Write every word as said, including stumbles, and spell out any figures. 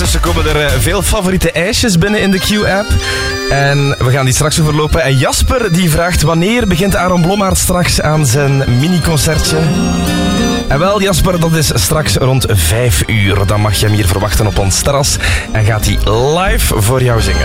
Ondertussen komen er uh, veel favoriete ijsjes binnen in de Q-app. En we gaan die straks overlopen. En Jasper die vraagt wanneer begint Aaron Blommaert straks aan zijn mini-concertje. En wel, Jasper, dat is straks rond vijf uur. Dan mag je hem hier verwachten op ons terras. En gaat hij live voor jou zingen.